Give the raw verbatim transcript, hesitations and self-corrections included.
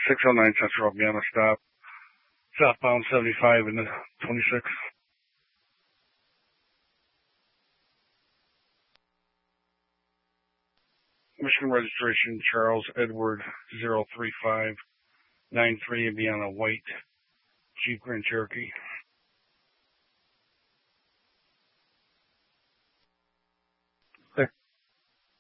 six oh nine Central Vienna stop. Southbound seventy-five and twenty-six. Michigan registration, Charles Edward zero three five nine three, and be on a white Jeep Grand Cherokee.